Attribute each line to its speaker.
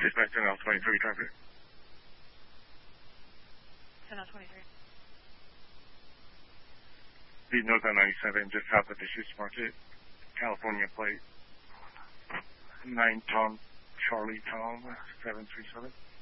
Speaker 1: Dispatch 10L23 traffic.
Speaker 2: 10L23.
Speaker 1: Be north on 97, just south of the Shoes Market, California plate. 9 Tom, Charlie Tom, 737.